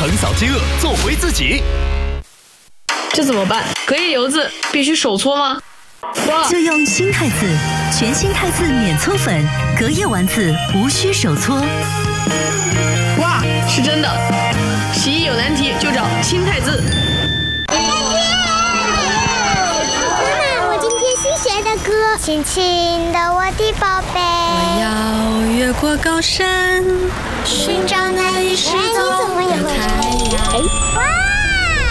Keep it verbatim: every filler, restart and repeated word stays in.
横扫饥饿，做回自己。 这怎么办？隔夜油渍必须手搓吗？哇！ 就用新汰渍，全新汰渍免搓粉，隔夜丸子无需手搓。 哇，是真的！洗衣有难题就找新汰渍。 妈妈，我今天新学的歌，轻轻的我的宝贝。 我要越过高山，寻找那一失踪的太阳。 哇！